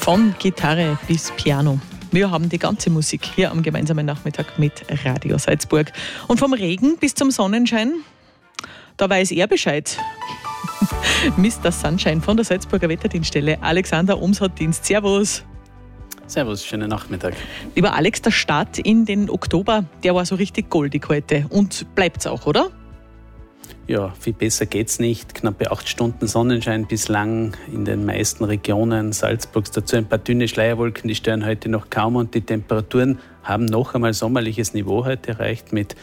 Von Gitarre bis Piano. Wir haben die ganze Musik hier am gemeinsamen Nachmittag mit Radio Salzburg. Und vom Regen bis zum Sonnenschein, da weiß er Bescheid. Mr. Sunshine von der Salzburger Wetterdienststelle. Alexander Oms hat Dienst. Servus. Servus, schönen Nachmittag. Lieber Alex, der Start in den Oktober, der war so richtig goldig heute. Und bleibt's auch, oder? Ja, viel besser geht's nicht. Knappe 8 Stunden Sonnenschein bislang in den meisten Regionen Salzburgs. Dazu ein paar dünne Schleierwolken, die stören heute noch kaum. Und die Temperaturen haben noch einmal sommerliches Niveau heute erreicht mit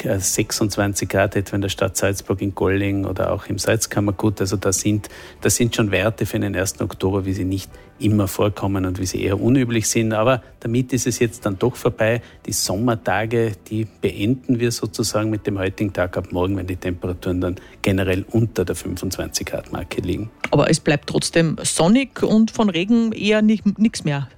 26 Grad etwa in der Stadt Salzburg, in Golling oder auch im Salzkammergut. Also das sind schon Werte für den 1. Oktober, wie sie nicht immer vorkommen und wie sie eher unüblich sind. Aber damit ist es jetzt dann doch vorbei. Die Sommertage, die beenden wir sozusagen mit dem heutigen Tag ab morgen, wenn die Temperaturen dann generell unter der 25 Grad Marke liegen. Aber es bleibt trotzdem sonnig und von Regen eher nichts mehr.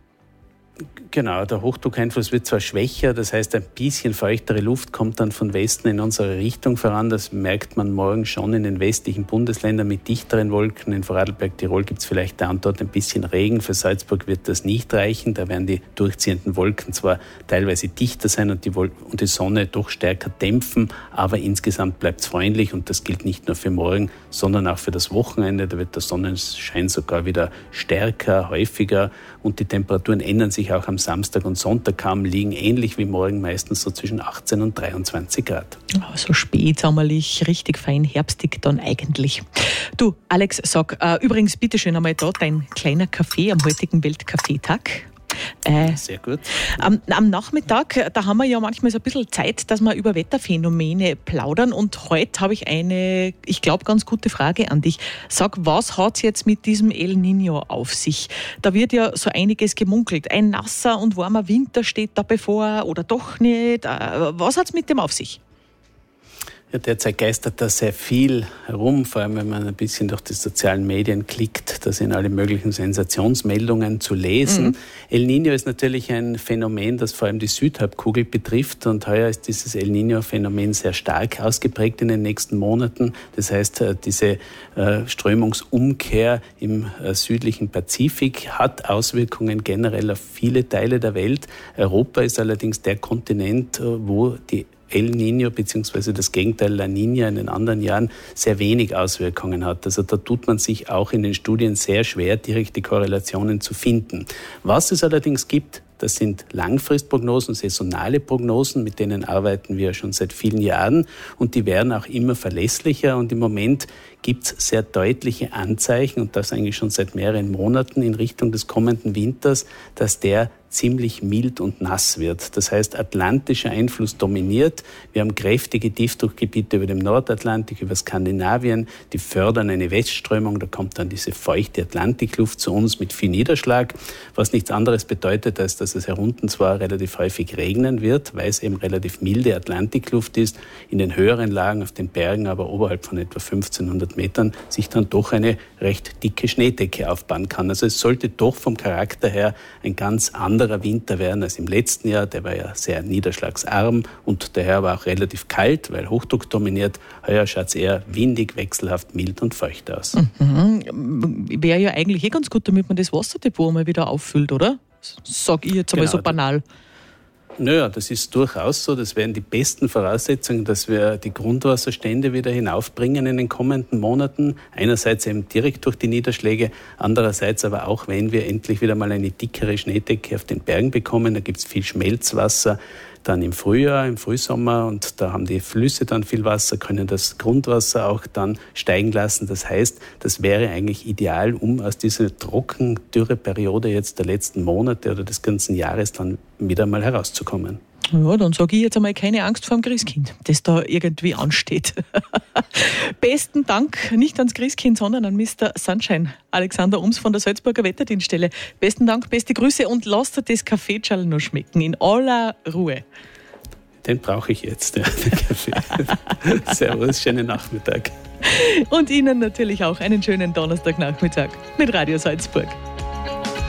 Genau, der Hochdruckeinfluss wird zwar schwächer, das heißt ein bisschen feuchtere Luft kommt dann von Westen in unsere Richtung voran. Das merkt man morgen schon in den westlichen Bundesländern mit dichteren Wolken. In Vorarlberg, Tirol gibt es vielleicht da und dort ein bisschen Regen. Für Salzburg wird das nicht reichen. Da werden die durchziehenden Wolken zwar teilweise dichter sein und die Sonne doch stärker dämpfen, aber insgesamt bleibt es freundlich und das gilt nicht nur für morgen, sondern auch für das Wochenende. Da wird der Sonnenschein sogar wieder stärker, häufiger und die Temperaturen ändern sich auch am Samstag und Sonntag kaum, liegen ähnlich wie morgen meistens so zwischen 18 und 23 Grad. So spätsommerlich, richtig fein herbstig dann eigentlich. Du, Alex, sag übrigens bitteschön einmal da dein kleiner Kaffee am heutigen Weltkaffeetag. Sehr gut. Am Nachmittag, da haben wir ja manchmal so ein bisschen Zeit, dass wir über Wetterphänomene plaudern und heute habe ich eine, ich glaube, ganz gute Frage an dich. Sag, was hat es jetzt mit diesem El Niño auf sich? Da wird ja so einiges gemunkelt. Ein nasser und warmer Winter steht da bevor oder doch nicht. Was hat es mit dem auf sich? Ja, derzeit geistert da sehr viel herum, vor allem wenn man ein bisschen durch die sozialen Medien klickt, da sind alle möglichen Sensationsmeldungen zu lesen. El Niño ist natürlich ein Phänomen, das vor allem die Südhalbkugel betrifft und heuer ist dieses El Niño-Phänomen sehr stark ausgeprägt in den nächsten Monaten. Das heißt, diese Strömungsumkehr im südlichen Pazifik hat Auswirkungen generell auf viele Teile der Welt. Europa ist allerdings der Kontinent, wo die El Niño bzw. das Gegenteil La Niña in den anderen Jahren sehr wenig Auswirkungen hat. Also da tut man sich auch in den Studien sehr schwer, direkte Korrelationen zu finden. Was es allerdings gibt, das sind Langfristprognosen, saisonale Prognosen, mit denen arbeiten wir schon seit vielen Jahren und die werden auch immer verlässlicher und im Moment gibt es sehr deutliche Anzeichen und das eigentlich schon seit mehreren Monaten in Richtung des kommenden Winters, dass der ziemlich mild und nass wird. Das heißt, atlantischer Einfluss dominiert. Wir haben kräftige Tiefdruckgebiete über dem Nordatlantik, über Skandinavien, die fördern eine Westströmung. Da kommt dann diese feuchte Atlantikluft zu uns mit viel Niederschlag, was nichts anderes bedeutet, als dass es herunten zwar relativ häufig regnen wird, weil es eben relativ milde Atlantikluft ist, in den höheren Lagen auf den Bergen, aber oberhalb von etwa 1500 Metern sich dann doch eine recht dicke Schneedecke aufbauen kann. Also es sollte doch vom Charakter her ein ganz anderer Winter werden als im letzten Jahr. Der war ja sehr niederschlagsarm und daher war auch relativ kalt, weil Hochdruck dominiert. Heuer schaut es eher windig, wechselhaft, mild und feucht aus. Wäre ja eigentlich ganz gut, damit man das Wasserdepot mal wieder auffüllt, oder? Sag ich jetzt einmal so banal. Naja, das ist durchaus so. Das wären die besten Voraussetzungen, dass wir die Grundwasserstände wieder hinaufbringen in den kommenden Monaten. Einerseits eben direkt durch die Niederschläge, andererseits aber auch, wenn wir endlich wieder mal eine dickere Schneedecke auf den Bergen bekommen. Da gibt es viel Schmelzwasser. Dann im Frühjahr, im Frühsommer und da haben die Flüsse dann viel Wasser, können das Grundwasser auch dann steigen lassen. Das heißt, das wäre eigentlich ideal, um aus dieser Trocken-Dürre-Periode jetzt der letzten Monate oder des ganzen Jahres dann wieder mal herauszukommen. Ja, dann sage ich jetzt einmal keine Angst vor dem Christkind, das da irgendwie ansteht. Besten Dank, nicht ans Christkind, sondern an Mr. Sunshine, Alexander Oms von der Salzburger Wetterdienststelle. Besten Dank, beste Grüße und lasst dir das Kaffeetschal noch schmecken, in aller Ruhe. Den brauche ich jetzt, ja, den Kaffee. Servus, schönen Nachmittag. Und Ihnen natürlich auch einen schönen Donnerstagnachmittag mit Radio Salzburg.